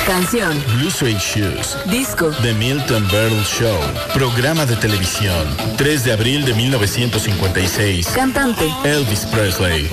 Canción. Blue Suede Shoes. Disco. The Milton Berle Show. Programa de televisión. 3 de abril de 1956. Cantante. Elvis Presley.